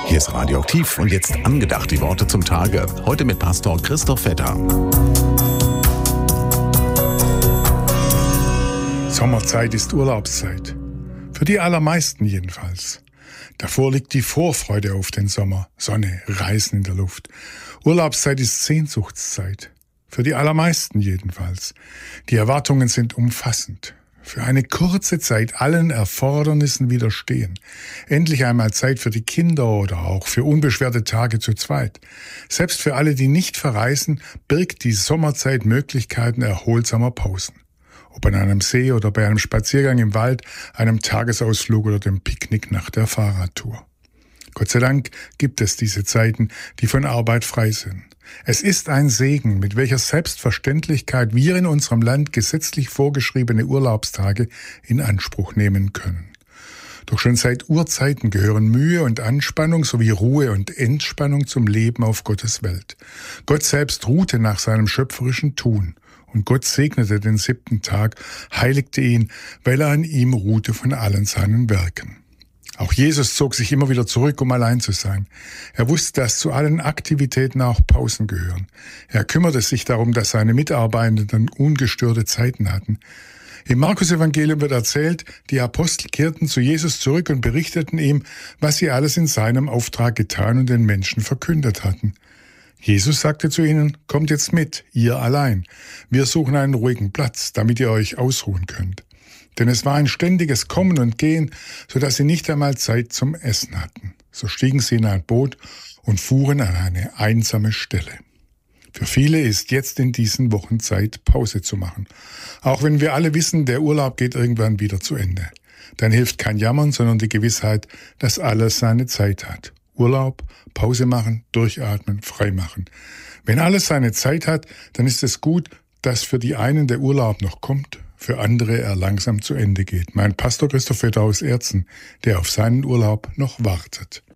Hier ist Radioaktiv und jetzt angedacht die Worte zum Tage. Heute mit Pastor Christoph Vetter. Sommerzeit ist Urlaubszeit. Für die allermeisten jedenfalls. Davor liegt die Vorfreude auf den Sommer. Sonne, Reisen in der Luft. Urlaubszeit ist Sehnsuchtszeit. Für die allermeisten jedenfalls. Die Erwartungen sind umfassend. Für eine kurze Zeit allen Erfordernissen widerstehen. Endlich einmal Zeit für die Kinder oder auch für unbeschwerte Tage zu zweit. Selbst für alle, die nicht verreisen, birgt die Sommerzeit Möglichkeiten erholsamer Pausen. Ob an einem See oder bei einem Spaziergang im Wald, einem Tagesausflug oder dem Picknick nach der Fahrradtour. Gott sei Dank gibt es diese Zeiten, die von Arbeit frei sind. Es ist ein Segen, mit welcher Selbstverständlichkeit wir in unserem Land gesetzlich vorgeschriebene Urlaubstage in Anspruch nehmen können. Doch schon seit Urzeiten gehören Mühe und Anspannung sowie Ruhe und Entspannung zum Leben auf Gottes Welt. Gott selbst ruhte nach seinem schöpferischen Tun. Und Gott segnete den 7. Tag, heiligte ihn, weil er an ihm ruhte von allen seinen Werken. Auch Jesus zog sich immer wieder zurück, um allein zu sein. Er wusste, dass zu allen Aktivitäten auch Pausen gehören. Er kümmerte sich darum, dass seine Mitarbeitenden ungestörte Zeiten hatten. Im Markus-Evangelium wird erzählt, die Apostel kehrten zu Jesus zurück und berichteten ihm, was sie alles in seinem Auftrag getan und den Menschen verkündet hatten. Jesus sagte zu ihnen, kommt jetzt mit, ihr allein. Wir suchen einen ruhigen Platz, damit ihr euch ausruhen könnt. Denn es war ein ständiges Kommen und Gehen, so dass sie nicht einmal Zeit zum Essen hatten. So stiegen sie in ein Boot und fuhren an eine einsame Stelle. Für viele ist jetzt in diesen Wochen Zeit, Pause zu machen. Auch wenn wir alle wissen, der Urlaub geht irgendwann wieder zu Ende. Dann hilft kein Jammern, sondern die Gewissheit, dass alles seine Zeit hat. Urlaub, Pause machen, durchatmen, frei machen. Wenn alles seine Zeit hat, dann ist es gut, dass für die einen der Urlaub noch kommt, für andere er langsam zu Ende geht. Mein Pastor Christoph Vetter aus Erzen, der auf seinen Urlaub noch wartet.